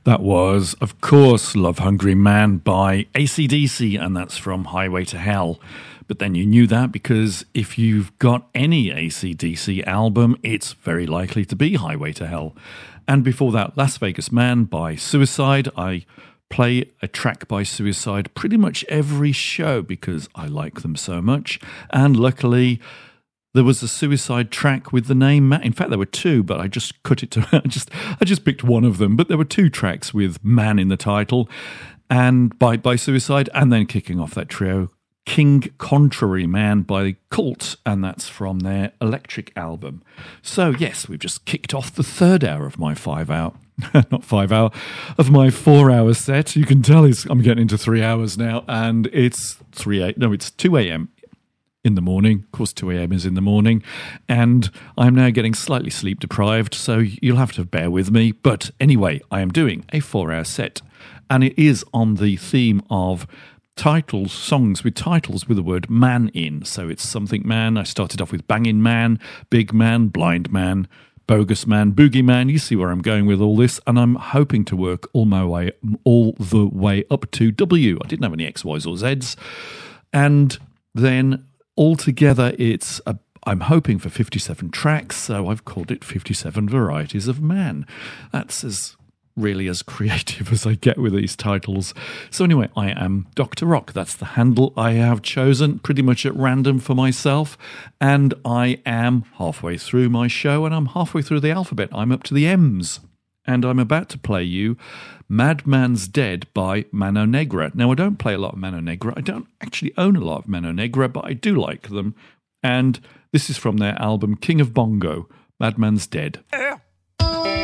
That was, of course, Love Hungry Man by AC/DC, and that's from Highway to Hell. But then you knew that because if you've got any AC/DC album, it's very likely to be Highway to Hell. And before that, Las Vegas Man by Suicide. I play a track by Suicide pretty much every show because I like them so much. And luckily, there was a Suicide track with the name Man. In fact, there were two, but I just cut it to I just picked one of them. But there were two tracks with Man in the title, and by Suicide, and then kicking off that trio, King Contrary Man by Cult, and that's from their Electric album. So yes, we've just kicked off the third hour of my 5 hour. Not 5 hour, of my 4 hour set. You can tell I'm getting into 3 hours now, and it's 2 a.m. in the morning. Of course, 2 a.m. is in the morning, and I'm now getting slightly sleep deprived, so you'll have to bear with me. But anyway, I am doing a 4 hour set, and it is on the theme of songs with titles with the word man in. So it's Something Man. I started off with Bangin' Man, Big Man, Blind Man, Bogus Man, Boogie Man. You see where I'm going with all this, and I'm hoping to work all the way up to W. I didn't have any X, Y's or Z's. And then altogether, I'm hoping for 57 tracks, so I've called it 57 Varieties of Man. That's really as creative as I get with these titles. So anyway, I am Dr. Rock. That's the handle I have chosen pretty much at random for myself, and I am halfway through my show, and I'm halfway through the alphabet. I'm up to the M's, and I'm about to play you Madman's Dead by Mano Negra. Now, I don't play a lot of Mano Negra. I don't actually own a lot of Mano Negra, but I do like them, and this is from their album King of Bongo, Madman's Dead.